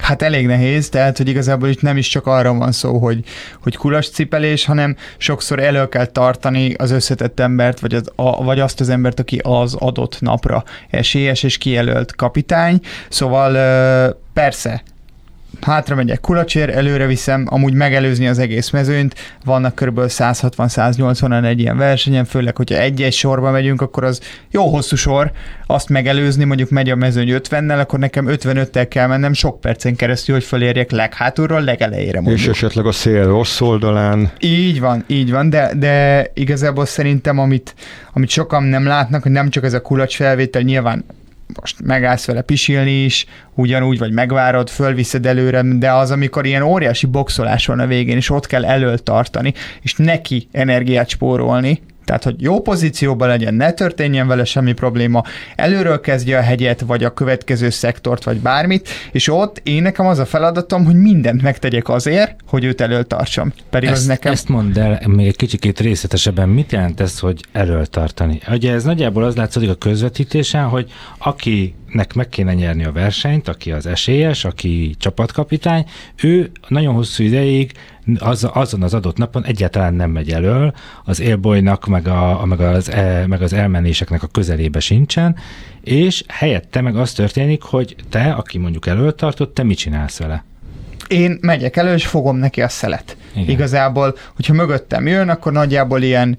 Hát elég nehéz, tehát hogy igazából itt nem is csak arra van szó, hogy kulascipelés, hanem sokszor elő kell tartani az összetett embert, vagy azt az embert, aki az adott napra esélyes és kijelölt kapitány. Szóval persze, hátra megyek kulacsért, előre viszem, amúgy megelőzni az egész mezőnyt, vannak kb. 160-180-an egy ilyen versenyen, főleg, hogyha egy-egy sorba megyünk, akkor az jó hosszú sor, azt megelőzni, mondjuk megy a mezőny 50-nel, akkor nekem 55-tel kell mennem sok percen keresztül, hogy fölérjek leghátulról, legelejére mondjuk. És esetleg a szél rossz oldalán. Így van, de igazából szerintem, amit sokan nem látnak, hogy nem csak ez a kulacsfelvétel, nyilván most megállsz vele pisilni is, ugyanúgy, vagy megvárod, fölviszed előre, de az, amikor ilyen óriási boxolás van a végén, és ott kell elől tartani, és neki energiát spórolni, tehát, hogy jó pozícióban legyen, ne történjen vele semmi probléma, előről kezdje a hegyet, vagy a következő szektort, vagy bármit, és ott nekem az a feladatom, hogy mindent megtegyek azért, hogy őt elől tartsam. Pedig az nekem... Ezt mondd el még egy kicsikét részletesebben, mit jelent ez, hogy elől tartani? Ugye ez nagyjából az látszik a közvetítésen, hogy akinek meg kéne nyerni a versenyt, aki az esélyes, aki csapatkapitány, ő nagyon hosszú ideig azon az adott napon egyáltalán nem megy elől, az élbolynak, meg az elmenéseknek a közelébe sincsen, és helyette meg az történik, hogy te, aki mondjuk elől tartott, te mit csinálsz vele? Én megyek elő, és fogom neki a szelet. Igen. Igazából, hogyha mögöttem jön, akkor nagyjából ilyen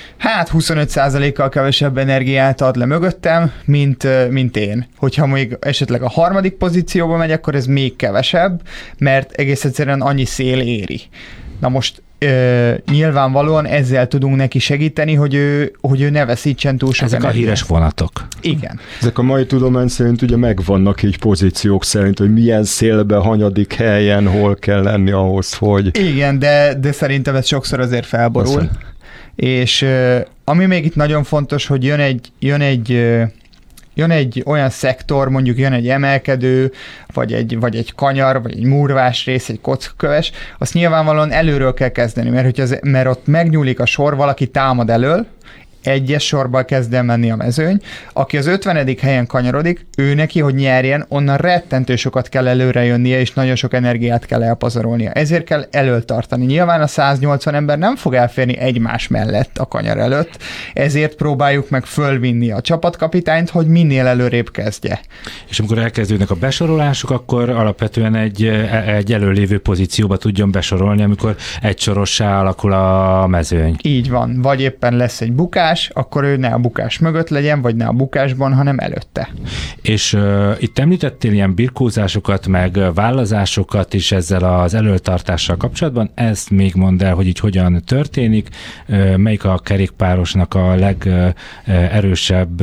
25%-kal kevesebb energiát ad le mögöttem, mint én. Hogyha még esetleg a harmadik pozícióba megy, akkor ez még kevesebb, mert egész egyszerűen annyi szél éri. Na most nyilvánvalóan ezzel tudunk neki segíteni, hogy ő ne veszítsen túl sok energiát. Ezek a híres vonatok. Igen. Ezek a mai tudomány szerint ugye megvannak így pozíciók szerint, hogy milyen szélben, hanyadik helyen, hol kell lenni ahhoz, hogy... Igen, de szerintem ez sokszor azért felborul. Persze. És ami még itt nagyon fontos, hogy jön egy olyan szektor, mondjuk jön egy emelkedő, vagy egy kanyar, vagy egy murvás rész, egy kockaköves, azt nyilvánvalóan előről kell kezdeni, mert ott megnyúlik a sor, valaki támad elől, egyes sorban kezd el menni a mezőny, aki az 50. helyen kanyarodik, ő neki, hogy nyerjen, onnan rettentő sokat kell előre jönnie, és nagyon sok energiát kell elpazarolnia. Ezért kell elől tartani. Nyilván a 180 ember nem fog elférni egymás mellett a kanyar előtt, ezért próbáljuk meg fölvinni a csapatkapitányt, hogy minél előrébb kezdje. És amikor elkezdődnek a besorolások, akkor alapvetően egy előlévő pozícióba tudjon besorolni, amikor egy sorossá alakul a mezőny. Így van. Vagy éppen lesz egy bukás, akkor ő ne a bukás mögött legyen, vagy ne a bukásban, hanem előtte. És itt említettél ilyen birkózásokat, meg vállazásokat is ezzel az előtartással kapcsolatban. Ezt még mondd el, hogy így hogyan történik, melyik a kerékpárosnak a legerősebb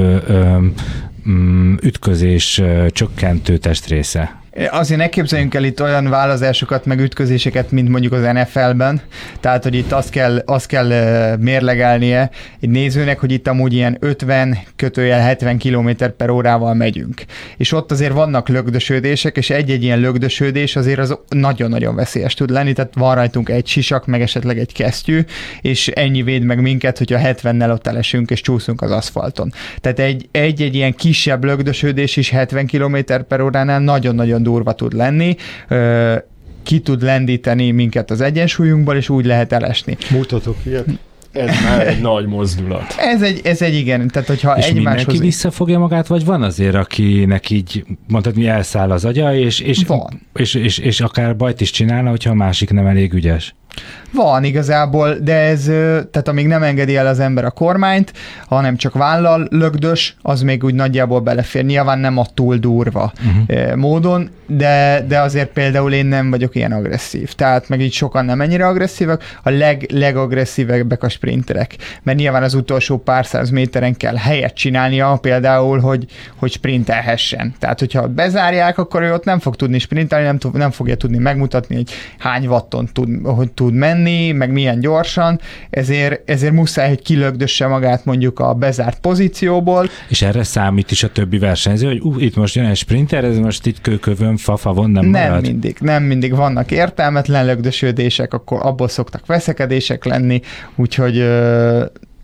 ütközés csökkentő testrésze? Azért ne képzeljünk el itt olyan válazásokat, meg ütközéseket, mint mondjuk az NFL-ben, tehát, hogy itt azt kell mérlegelnie egy nézőnek, hogy itt amúgy ilyen 50-70 km/h megyünk. És ott azért vannak lögdösödések, és egy-egy ilyen lögdösödés azért az nagyon-nagyon veszélyes tud lenni, tehát van rajtunk egy sisak, meg esetleg egy kesztyű, és ennyi véd meg minket, hogyha 70-nel ott elesünk, és csúszunk az aszfalton. Tehát egy-egy ilyen kisebb lögdösödés is 70 km/h-nál nagyon-nagyon durva tud lenni, ki tud lendíteni minket az egyensúlyunkból, és úgy lehet elesni. Mutatok ilyet. Ez már egy nagy mozdulat. Ez egy igen, tehát hogyha és egymáshoz... mindenki visszafogja magát, vagy van azért, akinek így mondtad, mi elszáll az agya, és akár bajt is csinálna, hogyha a másik nem elég ügyes? Van igazából, de ez, tehát amíg nem engedi el az ember a kormányt, hanem csak vállal lögdös, az még úgy nagyjából belefér. Nyilván nem a túl durva módon, de azért például én nem vagyok ilyen agresszív. Tehát meg így sokan nem ennyire agresszívek, a legagresszívebbek a sprinterek. Mert nyilván az utolsó pár száz méteren kell helyet csinálnia, például, hogy sprintelhessen. Tehát, hogyha bezárják, akkor ő ott nem fog tudni sprintelni, nem fogja tudni megmutatni, hogy hány watton tud menni, meg milyen gyorsan, ezért muszáj, hogy kilögdösse magát mondjuk a bezárt pozícióból. És erre számít is a többi versenyző, hogy itt most jön egy sprinter, ez most itt kőkövön, fafavon nem marad? Nem mindig vannak értelmetlen lögdösödések, akkor abból szoktak veszekedések lenni, úgyhogy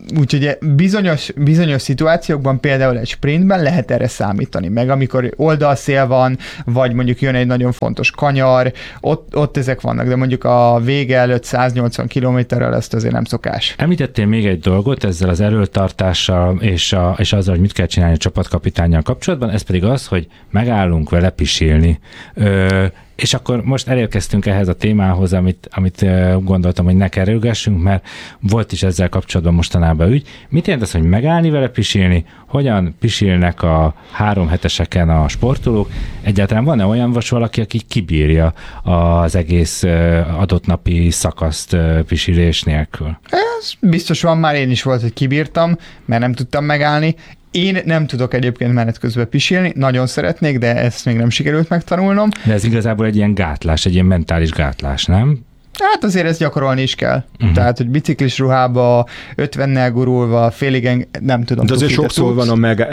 úgyhogy bizonyos szituációkban, például egy sprintben lehet erre számítani, meg amikor oldalszél van, vagy mondjuk jön egy nagyon fontos kanyar, ott ezek vannak, de mondjuk a vége előtt 180 kilométerrel ezt azért nem szokás. Említettél még egy dolgot ezzel az erőltartással és azzal, hogy mit kell csinálni a csapatkapitánnyal kapcsolatban, ez pedig az, hogy megállunk vele pisilni. És akkor most elérkeztünk ehhez a témához, amit gondoltam, hogy ne kerülgessünk, mert volt is ezzel kapcsolatban mostanában ügy. Mit jelent az, hogy megállni vele pisilni? Hogyan pisilnek a 3 heteseken a sportolók? Egyáltalán van-e olyan valaki, aki kibírja az egész adott napi szakaszt pisilés nélkül? Ez biztos van, már én is volt, hogy kibírtam, mert nem tudtam megállni. Én nem tudok egyébként menet közben pisilni, nagyon szeretnék, de ezt még nem sikerült megtanulnom. De ez igazából egy ilyen gátlás, egy ilyen mentális gátlás, nem? Hát azért ezt gyakorolni is kell. Tehát, hogy biciklis ruhába, 50-nel gurulva, félig nem tudom. De azért sokszor van a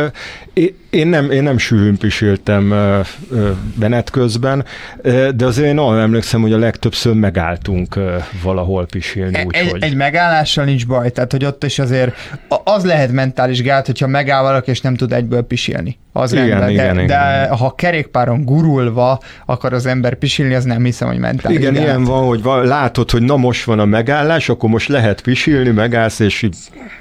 én nem sűrűn pisiltem menet közben, de azért én arra emlékszem, hogy a legtöbbször megálltunk valahol pisilni. Egy megállással nincs baj, tehát hogy ott is azért az lehet mentális gát, hogyha megáll valaki, és nem tud egyből pisilni. Az igen, de ha kerékpáron gurulva akar az ember pisilni, az nem hiszem, hogy mentális gát. Igen, ilyen van, hogy látod, hogy na most van a megállás, akkor most lehet pisilni, megállsz, és így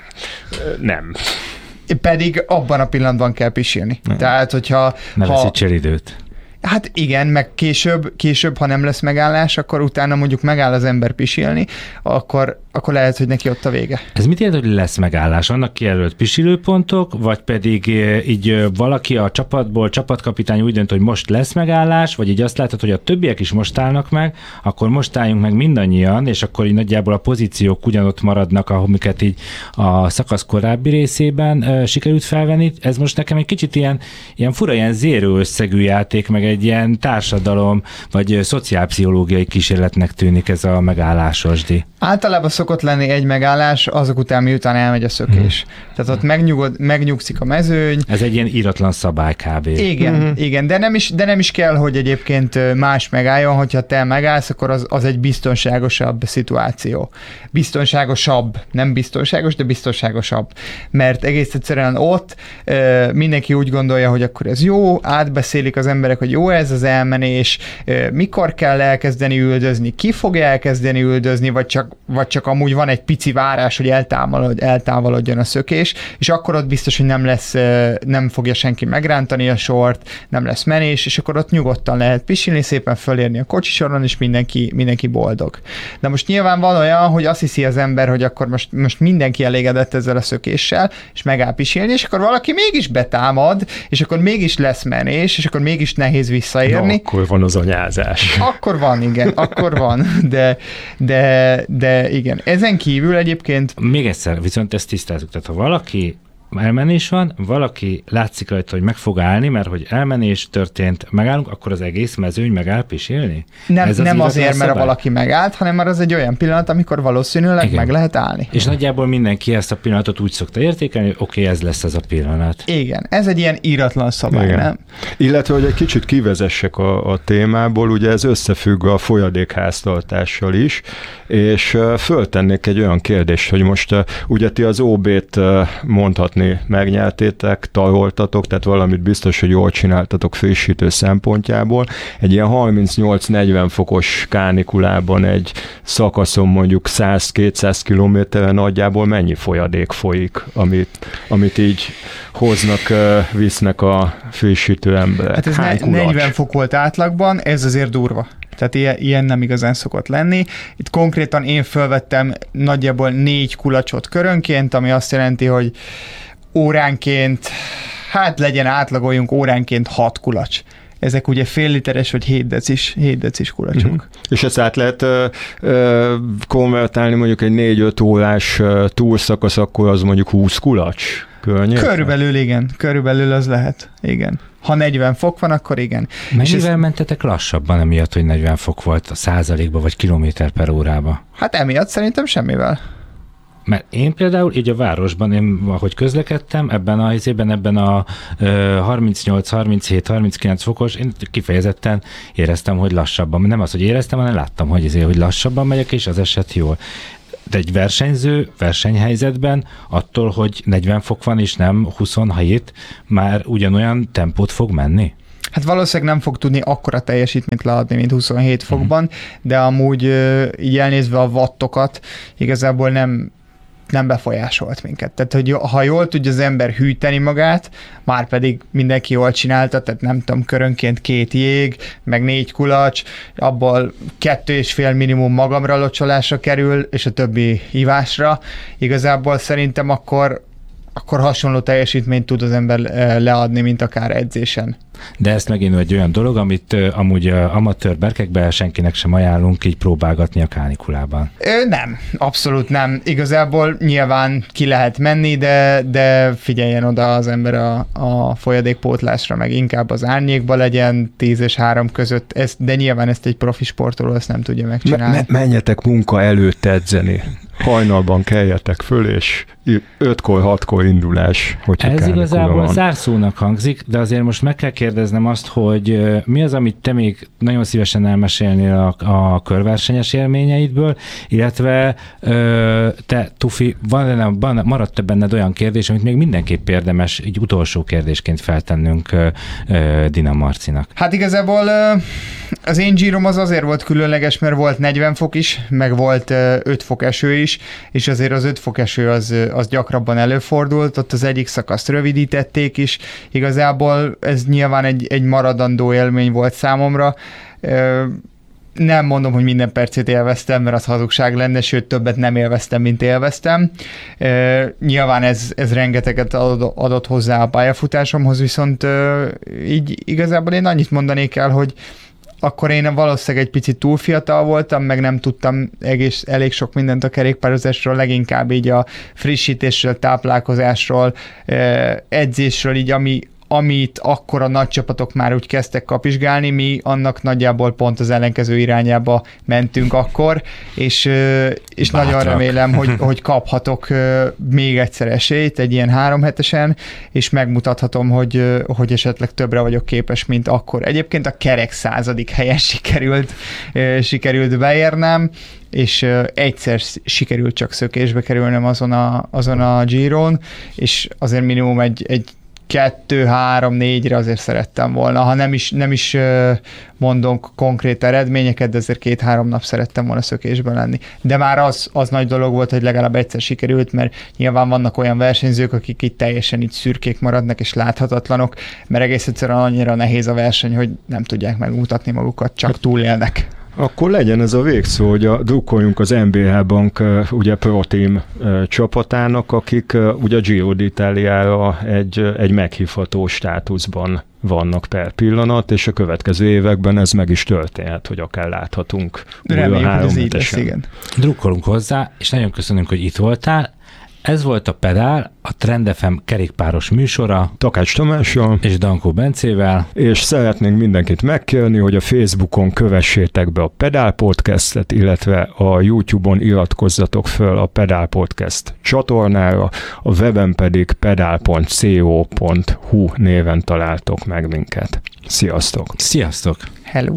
nem. Pedig abban a pillanatban kell pisilni. Tehát, hogyha... Ne veszítsél időt. Hát igen, meg később, ha nem lesz megállás, akkor utána mondjuk megáll az ember pisilni, akkor lehet, hogy neki ott a vége. Ez mit jelent, hogy lesz megállás? Annak kijelölt pisilőpontok, vagy pedig így valaki a csapatból, csapatkapitány úgy dönt, hogy most lesz megállás, vagy így azt látod, hogy a többiek is most állnak meg, akkor most álljunk meg mindannyian, és akkor így nagyjából a pozíciók ugyanott maradnak, amiket így a szakasz korábbi részében sikerült felvenni. Ez most nekem egy kicsit ilyen fura, ilyen zéró összegű játék, meg egy ilyen társadalom, vagy szociálpszichológiai kísérletnek tűnik ez a megállásosdi. Általában szokott lenni egy megállás, azok után miután elmegy a szökés. Tehát ott megnyugszik a mezőny. Ez egy ilyen íratlan szabály kb. Igen, de nem is kell, hogy egyébként más megálljon, hogyha te megállsz, akkor az egy biztonságosabb szituáció. Biztonságosabb, nem biztonságos, de biztonságosabb. Mert egész egyszerűen ott mindenki úgy gondolja, hogy akkor ez jó, átbeszélik az emberek, hogy jó ez az elmenés, mikor kell elkezdeni üldözni, ki fog elkezdeni üldözni, vagy csak amúgy van egy pici várás, hogy eltávolodjon a szökés, és akkor ott biztos, hogy nem fogja senki megrántani a sort, nem lesz menés, és akkor ott nyugodtan lehet pisilni, szépen fölérni a kocsisoron, és mindenki boldog. De most nyilván van olyan, hogy azt hiszi az ember, hogy akkor most mindenki elégedett ezzel a szökéssel, és megáll pisilni, és akkor valaki mégis betámad, és akkor mégis lesz menés, és akkor mégis nehéz visszaérni. Na, akkor van az anyázás. Akkor van, de igen. Ezen kívül egyébként... Még egyszer, viszont ezt tisztázzuk. Tehát ha valaki elmenés van, valaki látszik rajta, hogy meg fog állni, mert hogy elmenés történt, megállunk, akkor az egész mezőny megáll pisilni? Nem azért, mert valaki megállt, hanem mert az egy olyan pillanat, amikor valószínűleg meg lehet állni. És nagyjából mindenki ezt a pillanatot úgy szokta értékelni, hogy oké, ez lesz ez a pillanat. Igen, ez egy ilyen íratlan szabály, igen. Nem? Illetve, hogy egy kicsit kivezessek a témából, ugye ez összefügg a folyadékháztartással is, és föltennék egy olyan kérdést, hogy most ugye ti az OB-t mondhatni megnyertétek, taroltatok, tehát valamit biztos, hogy jól csináltatok frissítő szempontjából. Egy ilyen 38-40 fokos kánikulában egy szakaszon mondjuk 100-200 kilométeren nagyjából mennyi folyadék folyik, amit így hoznak, visznek a frissítő emberek? Hát ez 40 fok volt átlagban, ez azért durva. Tehát ilyen nem igazán szokott lenni. Itt konkrétan én fölvettem nagyjából 4 kulacsot körönként, ami azt jelenti, hogy óránként, átlagoljunk óránként 6 kulacs. Ezek ugye fél literes vagy 7 decis kulacsok. Uh-huh. És ezt át lehet konvertálni mondjuk egy 4-5 órás túlszakasz, akkor az mondjuk 20 kulacs? Körülbelül igen, körülbelül az lehet, igen. Ha 40 fok van, akkor igen. Mennyivel mentetek lassabban, emiatt, hogy 40 fok volt a százalékba, vagy kilométer per órába? Hát emiatt szerintem semmivel. Mert én például így a városban, ahogy közlekedtem, ebben a 38, 37, 39 fokos, én kifejezetten éreztem, hogy lassabban. Nem az, hogy éreztem, hanem láttam, hogy lassabban megyek, és az eset jól. egy versenyző versenyhelyzetben attól, hogy 40 fok van és nem 27, már ugyanolyan tempót fog menni? Hát valószínűleg nem fog tudni akkora teljesítményt leadni, mint 27 fokban, de amúgy így elnézve a wattokat igazából nem befolyásolt minket. Tehát, hogy ha jól tudja az ember hűteni magát, már pedig mindenki jól csinálta, tehát nem tudom, körönként 2 jég, meg 4 kulacs, abból 2,5 minimum magamra locsolásra kerül, és a többi ivásra. Igazából szerintem akkor hasonló teljesítményt tud az ember leadni, mint akár edzésen. De ezt megint egy olyan dolog, amit amúgy amatőr berkekben senkinek sem ajánlunk így próbálgatni a kánikulában. Nem, abszolút nem. Igazából nyilván ki lehet menni, de figyeljen oda az ember a folyadékpótlásra, meg inkább az árnyékba legyen 10 és 3 között, de nyilván ezt egy profi sportoló ezt nem tudja megcsinálni. Menjetek munka előtt edzeni. Hajnalban keljetek föl, és 5-kor, 6-kor indulás, hogyha ez igazából van. zárszónak hangzik, de azért most meg kell kérdeznem azt, hogy mi az, amit te még nagyon szívesen elmesélnél a körversenyes élményeidből, illetve te, Tufi, maradt-e benned olyan kérdés, amit még mindenképp érdemes így utolsó kérdésként feltennünk Dina Marcinak? Hát igazából az én Girom az azért volt különleges, mert volt 40 fok is, meg volt 5 fok eső is, és azért az 5 fok eső az gyakrabban előfordult, ott az egyik szakaszt rövidítették is, igazából ez nyilván egy maradandó élmény volt számomra. Nem mondom, hogy minden percét élveztem, mert az hazugság lenne, sőt többet nem élveztem, mint élveztem. Nyilván ez rengeteget adott hozzá a pályafutásomhoz, viszont így igazából én annyit mondanék el, hogy akkor én valószínűleg egy picit túl fiatal voltam, meg nem tudtam elég sok mindent a kerékpározásról, leginkább így a frissítésről, táplálkozásról, edzésről, így amit akkor a nagy csapatok már úgy kezdtek kapizsgálni, mi annak nagyjából pont az ellenkező irányába mentünk akkor, és nagyon remélem, hogy kaphatok még egyszer esélyt egy ilyen 3 hetesen, és megmutathatom, hogy esetleg többre vagyok képes, mint akkor. Egyébként a kerek 100. helyen sikerült beérnem, és egyszer sikerült csak szökésbe kerülnem azon a Giron, és azért minimum egy 2-3-4-re azért szerettem volna. Ha nem is mondunk konkrét eredményeket, de azért 2-3 nap szerettem volna szökésben lenni. De már az nagy dolog volt, hogy legalább egyszer sikerült, mert nyilván vannak olyan versenyzők, akik itt teljesen így szürkék maradnak és láthatatlanok, mert egész egyszerűen annyira nehéz a verseny, hogy nem tudják megmutatni magukat, csak túlélnek. Akkor legyen ez a végszó, hogy drukkoljunk az NBH Bank ugye Pro Team csapatának, akik ugye Giro d'Italiára egy meghívható státuszban vannak per pillanat, és a következő években ez meg is történhet, hogy akár láthatunk. Reméljük, hogy ez így lesz, igen. Drukkolunk hozzá, és nagyon köszönünk, hogy itt voltál. Ez volt a Pedál, a Trend FM kerékpáros műsora. Takács Tamással és Dankó Bencével. És szeretnénk mindenkit megkérni, hogy a Facebookon kövessétek be a Pedál Podcastet, illetve a YouTube-on iratkozzatok föl a Pedál Podcast csatornára, a weben pedig pedal.co.hu néven találtok meg minket. Sziasztok! Sziasztok! Hello!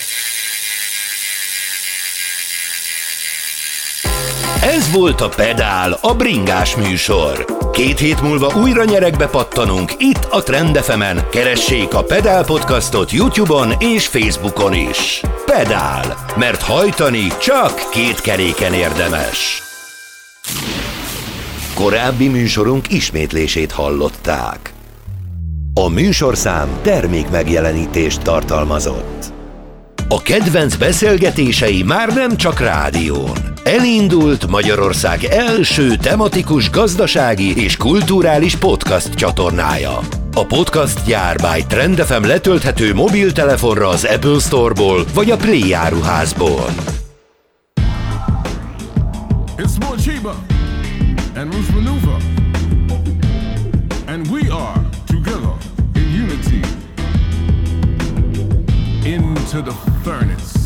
Ez volt a Pedál, a bringás műsor. 2 hét múlva újra nyeregbe pattanunk itt a Trend FM-en. Keressék a Pedál Podcastot YouTube-on és Facebookon is. Pedál, mert hajtani csak 2 keréken érdemes. Korábbi műsorunk ismétlését hallották. A műsorszám termék megjelenítést tartalmazott. A kedvenc beszélgetései már nem csak rádión. Elindult Magyarország első tematikus gazdasági és kulturális podcast csatornája. A podcast gyár by Trend FM letölthető mobiltelefonra az Apple Store-ból vagy a Play áruházból. It's Mochiba and Roots Maneuver. And we are together in unity into the furnace.